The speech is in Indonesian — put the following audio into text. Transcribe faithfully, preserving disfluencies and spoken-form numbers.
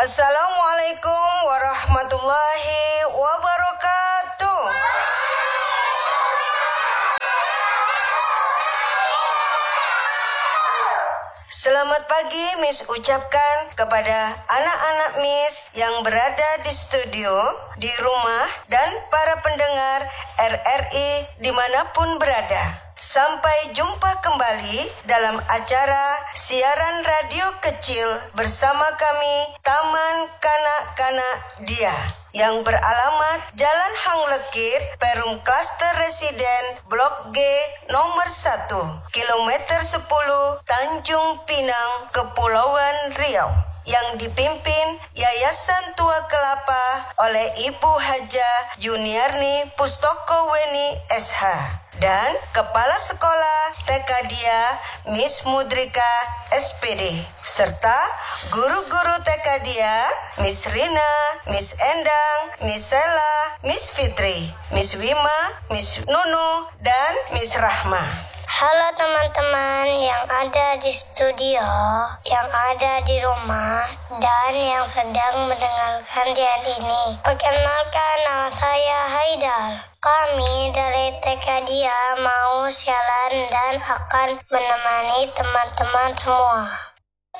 Assalamualaikum warahmatullahi wabarakatuh. Selamat pagi Miss ucapkan kepada anak-anak Miss yang berada di studio, di rumah, dan para pendengar R R I dimanapun berada. Sampai jumpa kembali dalam acara siaran radio kecil bersama kami Taman Kanak-Kanak Dia yang beralamat Jalan Hang Lekir, Perum Klaster Residen, Blok G, nomor satu, kilometer sepuluh, Tanjung Pinang, Kepulauan Riau, yang dipimpin Yayasan Tua Kelapa oleh Ibu Hajah Yuniarni Pustoko Weni S H dan Kepala Sekolah T K Dia Miss Mudrika S P D serta guru-guru T K Dia Miss Rina, Miss Endang, Miss Sela, Miss Fitri, Miss Wima, Miss Nunu, dan Miss Rahma. Halo teman-teman yang ada di studio, yang ada di rumah, dan yang sedang mendengarkan siaran ini. Perkenalkan, nama saya Haidar. Kami dari T K Dia mau siaran dan akan menemani teman-teman semua.